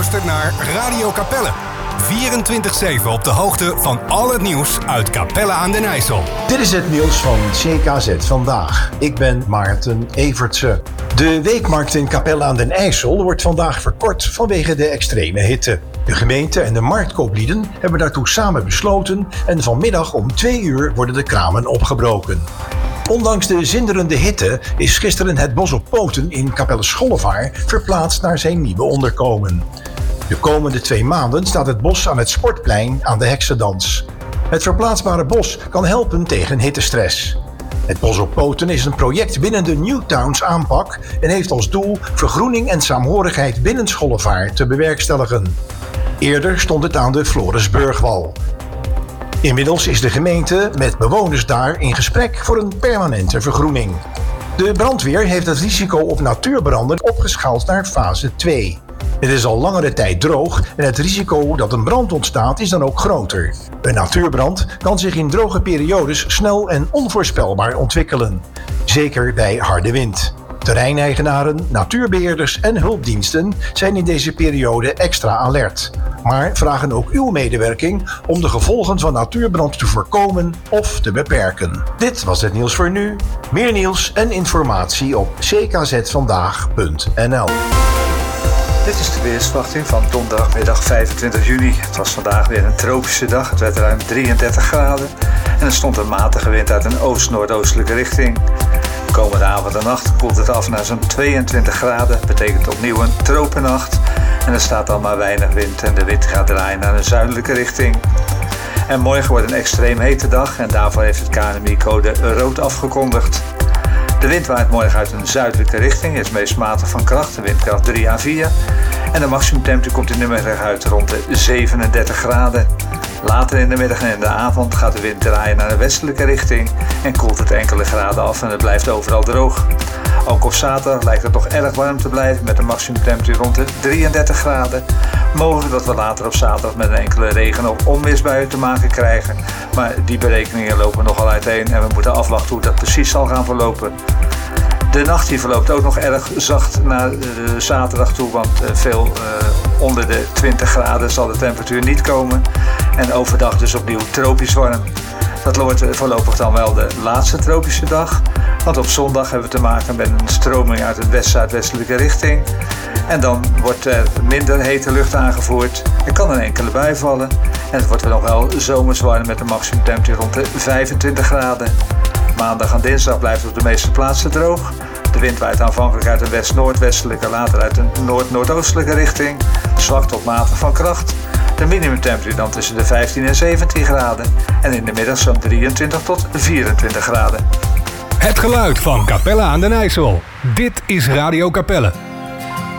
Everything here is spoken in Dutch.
luistert naar Radio Capelle. 24/7 op de hoogte van al het nieuws uit Capelle aan den IJssel. Dit is het nieuws van CKZ Vandaag. Ik ben Maarten Evertse. De weekmarkt in Capelle aan den IJssel wordt vandaag verkort vanwege de extreme hitte. De gemeente en de marktkooplieden hebben daartoe samen besloten en vanmiddag om 2 uur worden de kramen opgebroken. Ondanks de zinderende hitte is gisteren het Bos op Poten in Capelle Schollevaar verplaatst naar zijn nieuwe onderkomen. De komende 2 maanden staat het bos aan het Sportplein aan de Heksendans. Het verplaatsbare bos kan helpen tegen hittestress. Het Bos op Poten is een project binnen de Newtowns aanpak en heeft als doel vergroening en saamhorigheid binnen Schollevaar te bewerkstelligen. Eerder stond het aan de Florisburgwal. Inmiddels is de gemeente met bewoners daar in gesprek voor een permanente vergroening. De brandweer heeft het risico op natuurbranden opgeschaald naar fase 2. Het is al langere tijd droog en het risico dat een brand ontstaat is dan ook groter. Een natuurbrand kan zich in droge periodes snel en onvoorspelbaar ontwikkelen. Zeker bij harde wind. Terreineigenaren, natuurbeheerders en hulpdiensten zijn in deze periode extra alert. Maar vragen ook uw medewerking om de gevolgen van natuurbrand te voorkomen of te beperken. Dit was het nieuws voor nu. Meer nieuws en informatie op ckzvandaag.nl. Dit is de weersverwachting van donderdagmiddag 25 juni. Het was vandaag weer een tropische dag. Het werd ruim 33 graden. En er stond een matige wind uit een oost-noordoostelijke richting. De komende avond en nacht koelt het af naar zo'n 22 graden. Betekent opnieuw een tropennacht. En er staat al maar weinig wind en de wind gaat draaien naar een zuidelijke richting. En morgen wordt een extreem hete dag en daarvoor heeft het KNMI code rood afgekondigd. De wind waait morgen uit een zuidelijke richting, is meest matig van kracht, de windkracht 3 à 4. En de maximumtemperatuur komt in de middag uit rond de 37 graden. Later in de middag en in de avond gaat de wind draaien naar de westelijke richting en koelt het enkele graden af en het blijft overal droog. Ook op zaterdag lijkt het toch erg warm te blijven met een maximumtemperatuur rond de 33 graden. Mogelijk dat we later op zaterdag met een enkele regen- of onweersbuien te maken krijgen. Maar die berekeningen lopen nogal uiteen en we moeten afwachten hoe dat precies zal gaan verlopen. De nacht hier verloopt ook nog erg zacht naar zaterdag toe, want veel onder de 20 graden zal de temperatuur niet komen. En overdag dus opnieuw tropisch warm. Dat wordt voorlopig dan wel de laatste tropische dag. Want op zondag hebben we te maken met een stroming uit een west-zuidwestelijke richting. En dan wordt er minder hete lucht aangevoerd. Er kan een enkele bui vallen. En het wordt nog wel zomers warm met een maximumtemperatuur rond de 25 graden. Maandag en dinsdag blijft het op de meeste plaatsen droog. De wind waait aanvankelijk uit een west-noordwestelijke, later uit een noord-noordoostelijke richting. Zwak tot matig van kracht. De minimumtemperatuur dan tussen de 15 en 17 graden. En in de middag zo'n 23 tot 24 graden. Het geluid van Capelle aan den IJssel. Dit is Radio Capelle.